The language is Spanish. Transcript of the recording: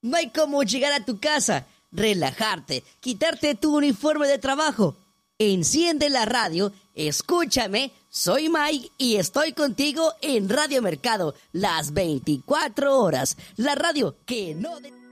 No hay como llegar a tu casa, relajarte, quitarte tu uniforme de trabajo. Enciende la radio, escúchame, soy Mike y estoy contigo en Radio Mercado, las 24 horas. La radio que no...